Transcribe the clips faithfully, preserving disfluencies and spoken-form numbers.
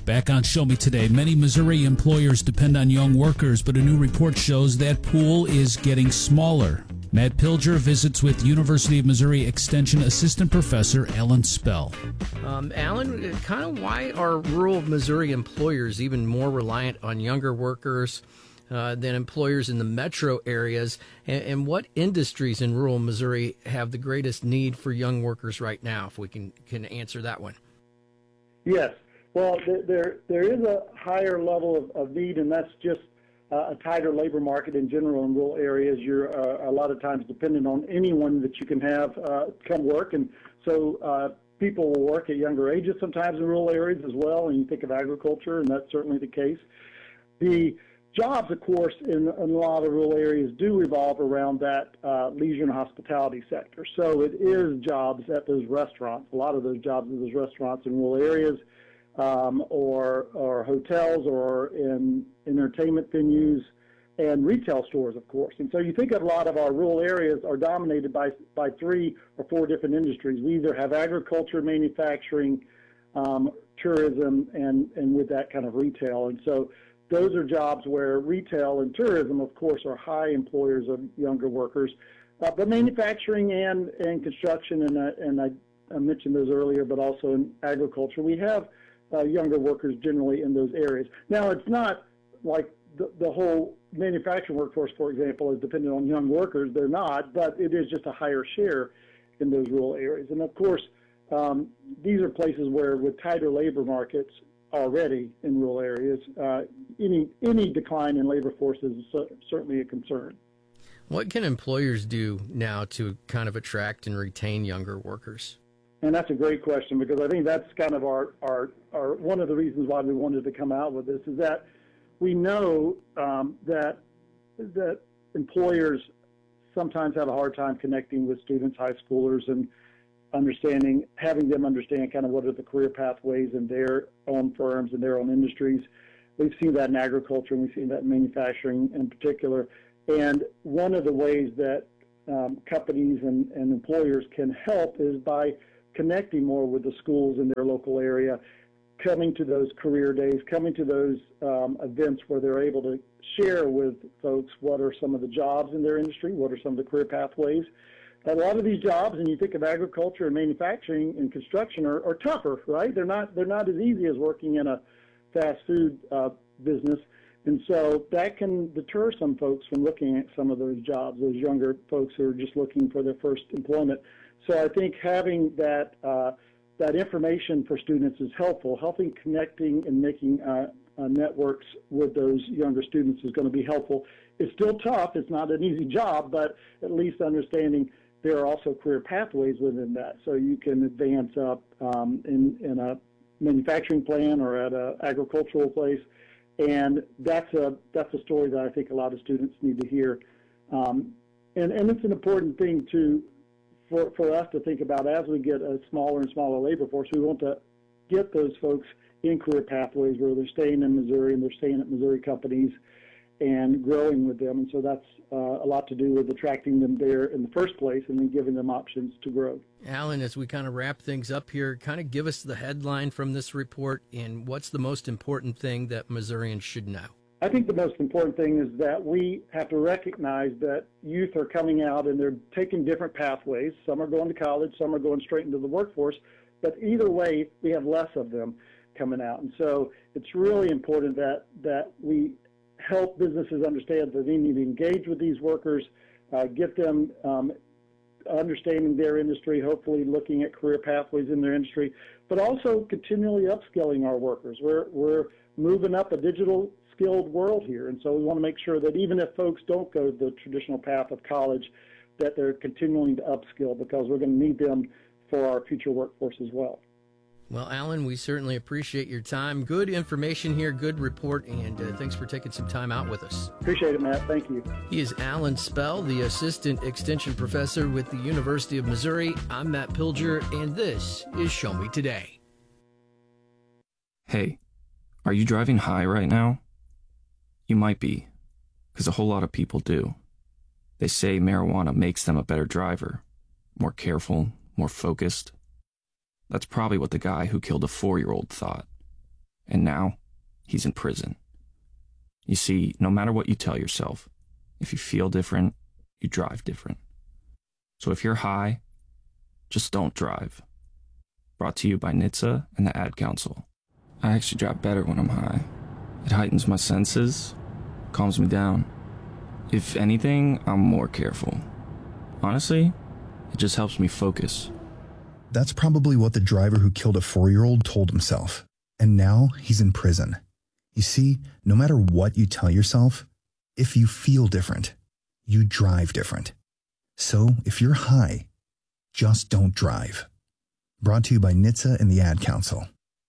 Back on Show Me Today, many Missouri employers depend on young workers, but a new report shows that pool is getting smaller. Matt Pilger visits with University of Missouri Extension Assistant Professor Alan Spell. Um, Alan, kind of why are rural Missouri employers even more reliant on younger workers uh, than employers in the metro areas? And, and what industries in rural Missouri have the greatest need for young workers right now, if we can, can answer that one? Yes. Well, there there is a higher level of, of need, and that's just uh, a tighter labor market in general in rural areas. You're uh, a lot of times dependent on anyone that you can have uh, come work, and so uh, people will work at younger ages sometimes in rural areas as well, and you think of agriculture, and that's certainly the case. The jobs, of course, in, in a lot of rural areas do revolve around that uh, leisure and hospitality sector. So it is jobs at those restaurants, a lot of those jobs at those restaurants in rural areas, Um, or, or hotels or in entertainment venues and retail stores, of course. And so you think of a lot of our rural areas are dominated by, by three or four different industries. We either have agriculture, manufacturing, um, tourism, and, and with that kind of retail. And so those are jobs where retail and tourism, of course, are high employers of younger workers. Uh, but manufacturing and, and construction, and, uh, and I, I mentioned those earlier, but also in agriculture, we have Uh, younger workers generally in those areas. Now, it's not like the, the whole manufacturing workforce, for example, is dependent on young workers. They're not, but it is just a higher share in those rural areas. And, of course, um, these are places where with tighter labor markets already in rural areas, uh, any, any decline in labor force is certainly a concern. What can employers do now to kind of attract and retain younger workers? And that's a great question, because I think that's kind of our, our, our one of the reasons why we wanted to come out with this is that we know um, that that employers sometimes have a hard time connecting with students, high schoolers, and understanding, having them understand kind of what are the career pathways in their own firms and their own industries. We've seen that in agriculture, and we've seen that in manufacturing in particular. And one of the ways that um, companies and, and employers can help is by connecting more with the schools in their local area, coming to those career days, coming to those um, events where they're able to share with folks what are some of the jobs in their industry, what are some of the career pathways. A lot of these jobs, and you think of agriculture and manufacturing and construction, are, are tougher, right? They're not they're not as easy as working in a fast food uh, business, and so that can deter some folks from looking at some of those jobs, those younger folks who are just looking for their first employment. So I think having that uh, that information for students is helpful. Helping connecting and making uh, uh, networks with those younger students is going to be helpful. It's still tough. It's not an easy job, but at least understanding there are also career pathways within that. So you can advance up um, in, in a manufacturing plant or at an agricultural place. And that's a, that's a story that I think a lot of students need to hear. Um, and, and it's an important thing to For, for us to think about as we get a smaller and smaller labor force. We want to get those folks in career pathways where they're staying in Missouri and they're staying at Missouri companies and growing with them. And so that's uh, a lot to do with attracting them there in the first place and then giving them options to grow. Alan, as we kind of wrap things up here, kind of give us the headline from this report and what's the most important thing that Missourians should know? I think the most important thing is that we have to recognize that youth are coming out and they're taking different pathways. Some are going to college, some are going straight into the workforce, but either way, we have less of them coming out. And so it's really important that, that we help businesses understand that they need to engage with these workers, uh, get them um, understanding their industry, hopefully looking at career pathways in their industry, but also continually upskilling our workers. We're, we're moving up a digital skilled world here, and so we want to make sure that even if folks don't go the traditional path of college, that they're continuing to upskill, because we're going to need them for our future workforce as well. Well, Alan, we certainly appreciate your time. Good information here, good report, and uh, thanks for taking some time out with us. Appreciate it, Matt. Thank you. He is Alan Spell, the Assistant Extension Professor with the University of Missouri. I'm Matt Pilger, and this is Show Me Today. Hey, are you driving high right now? You might be, because a whole lot of people do. They say marijuana makes them a better driver, more careful, more focused. That's probably what the guy who killed a four-year-old thought. and now he's in prison. You see, no matter what you tell yourself, if you feel different, you drive different. So if you're high, just don't drive. Brought to you by N H T S A and the Ad Council. I actually drive better when I'm high. It heightens my senses, calms me down. If anything, I'm more careful. Honestly, it just helps me focus. That's probably what the driver who killed a four-year-old told himself. And now he's in prison. You see, no matter what you tell yourself, if you feel different, you drive different. So if you're high, just don't drive. Brought to you by N H T S A and the Ad Council.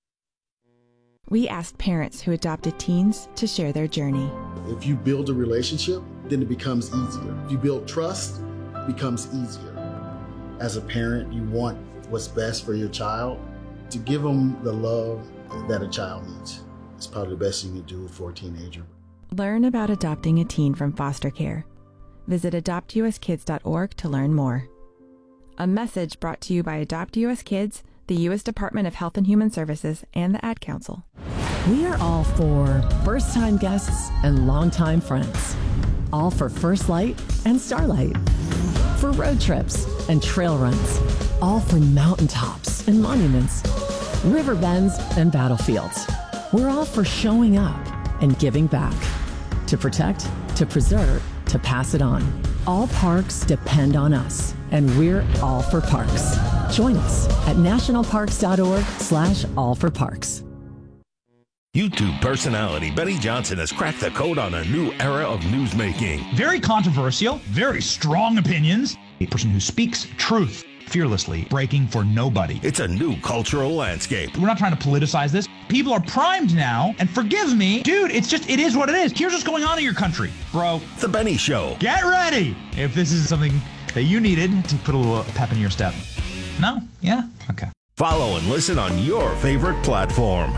We asked parents who adopted teens to share their journey. If you build a relationship, then it becomes easier. If you build trust, it becomes easier. As a parent, you want what's best for your child. To give them the love that a child needs. It's probably the best thing you can do for a teenager. Learn about adopting a teen from foster care. Visit adopt u s kids dot org to learn more. A message brought to you by Adopt U S Kids, the U S Department of Health and Human Services, and the Ad Council. We are all for first-time guests and longtime friends. All for First Light and Starlight. For road trips and trail runs. All for mountaintops and monuments. River bends and battlefields. We're all for showing up and giving back. To protect, to preserve, to pass it on. All parks depend on us, and we're all for parks. Join us at nationalparks.org slash all for parks. YouTube personality Benny Johnson has cracked the code on a new era of newsmaking. Very controversial, very strong opinions. A person who speaks truth fearlessly, breaking for nobody. It's a new cultural landscape. We're not trying to politicize this. People are primed now, and forgive me, dude, it's just, it is what it is. Here's what's going on in your country, bro. The Benny Show. Get ready if this is something that you needed to put a little pep in your step. No? Yeah? Okay. Follow and listen on your favorite platform.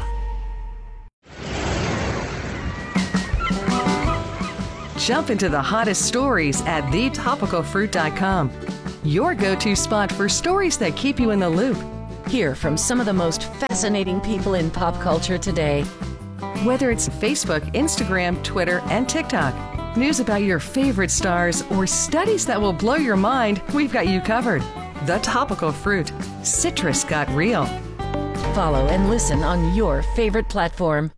Jump into the hottest stories at the topical fruit dot com. Your go-to spot for stories that keep you in the loop. Hear from some of the most fascinating people in pop culture today. Whether it's Facebook, Instagram, Twitter, and TikTok, news about your favorite stars, or studies that will blow your mind, we've got you covered. The Topical Fruit. Citrus got real. Follow and listen on your favorite platform.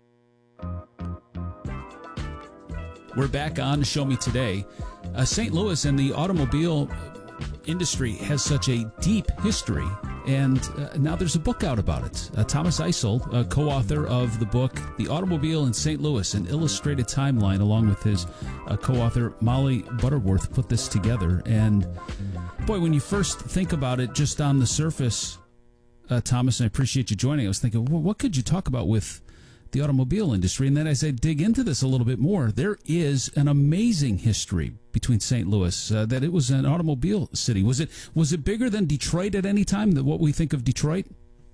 We're back on Show Me Today. Uh, Saint Louis and the automobile industry has such a deep history, and uh, now there's a book out about it. Uh, Thomas Eisel, uh, co-author of the book The Automobile in Saint Louis, an illustrated timeline, along with his uh, co-author Molly Butterworth, put this together. And boy, when you first think about it just on the surface, uh, Thomas, and I appreciate you joining, I was thinking, well, what could you talk about with the automobile industry? And then as I dig into this a little bit more, there is an amazing history between Saint Louis, uh, that it was an automobile city. Was it was it bigger than Detroit at any time, that what we think of Detroit?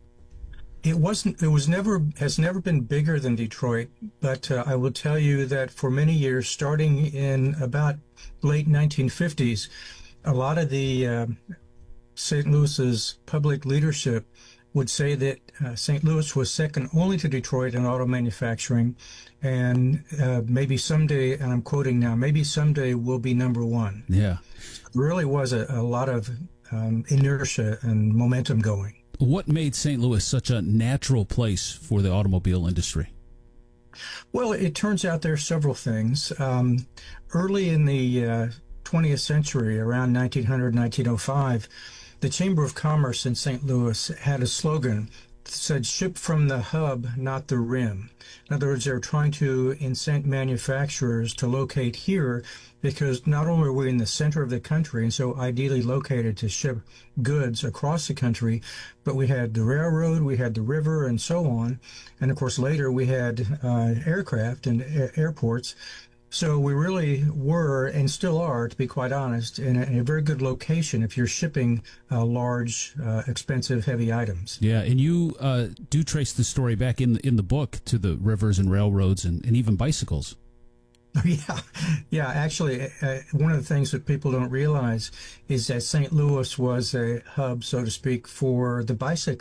It wasn't. It was never has never been bigger than Detroit. But uh, I will tell you that for many years, starting in about late nineteen fifties, a lot of the uh, Saint Louis's public leadership would say that uh, Saint Louis was second only to Detroit in auto manufacturing, and uh, maybe someday, and I'm quoting now, maybe someday we'll be number one. Yeah. There really was a, a lot of um, inertia and momentum going. What made Saint Louis such a natural place for the automobile industry? Well, it turns out there are several things. Um, early in the uh, twentieth century, around nineteen hundred, nineteen oh five, the Chamber of Commerce in Saint Louis had a slogan that said, "Ship from the hub, not the rim." In other words, they're trying to incent manufacturers to locate here because not only are we in the center of the country and so ideally located to ship goods across the country, but we had the railroad, we had the river, and so on. And of course, later we had uh, aircraft and a- airports. So we really were, and still are, to be quite honest, in a, in a very good location if you're shipping uh, large, uh, expensive, heavy items. Yeah, and you uh, do trace the story back in the, in the book to the rivers and railroads and, and even bicycles. Yeah, yeah. Actually, uh, one of the things that people don't realize is that Saint Louis was a hub, so to speak, for the bicycle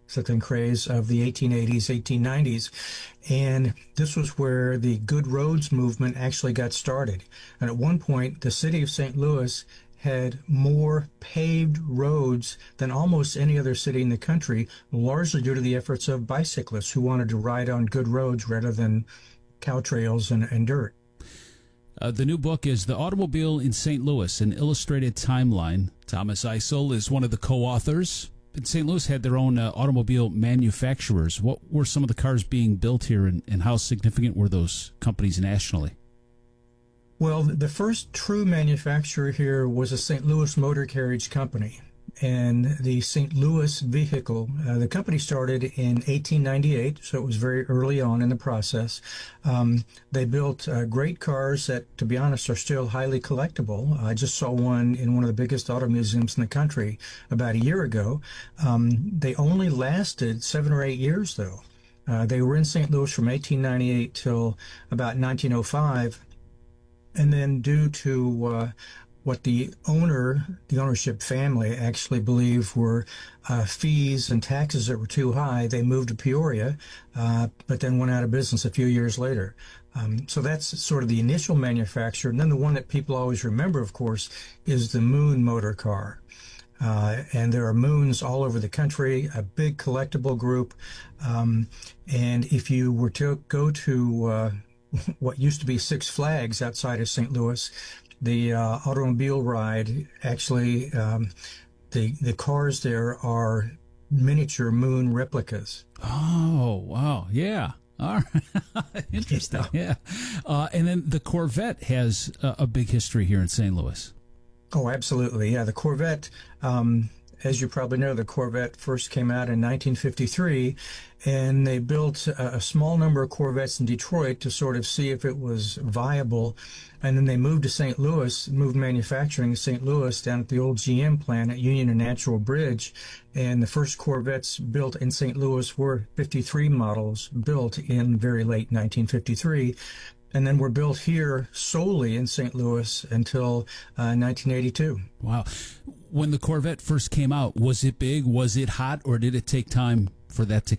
bicycling craze of the eighteen eighties, eighteen nineties. And this was where the Good Roads movement actually got started. And at one point, the city of Saint Louis had more paved roads than almost any other city in the country, largely due to the efforts of bicyclists who wanted to ride on good roads rather than cow trails and, and dirt. Uh, the new book is The Automobile in Saint Louis, an illustrated timeline. Thomas Eisel is one of the co-authors. Saint Louis had their own uh, automobile manufacturers. What were some of the cars being built here, and, and how significant were those companies nationally? Well, the first true manufacturer here was a Saint Louis Motor Carriage Company. And the Saint Louis vehicle, uh, the company started in eighteen ninety-eight, so it was very early on in the process. Um, they built uh, great cars that, to be honest, are still highly collectible. I just saw one in one of the biggest auto museums in the country about a year ago. Um, they only lasted seven or eight years, though. Uh, they were in Saint Louis from eighteen ninety-eight till about nineteen oh five. And then due to uh, what the owner, the ownership family actually believed were uh, fees and taxes that were too high, they moved to Peoria, uh, but then went out of business a few years later. Um, so that's sort of the initial manufacturer. And then the one that people always remember, of course, is the Moon motor car. Uh, and there are Moons all over the country, a big collectible group. Um, and if you were to go to uh, what used to be Six Flags outside of Saint Louis, the uh, automobile ride, actually, um, the the cars there are miniature Moon replicas. Oh, wow. Yeah. All right. Interesting. Yeah. yeah. Uh, and then the Corvette has a, a big history here in Saint Louis. Oh, absolutely. Yeah, the Corvette, um, as you probably know, the Corvette first came out in nineteen fifty-three, and they built a, a small number of Corvettes in Detroit to sort of see if it was viable. And then they moved to Saint Louis, moved manufacturing to Saint Louis down at the old G M plant at Union and Natural Bridge. And the first Corvettes built in Saint Louis were fifty-three models built in very late nineteen fifty-three. And then were built here solely in Saint Louis until uh, nineteen eighty-two. Wow. When the Corvette first came out, was it big? Was it hot? Or did it take time for that to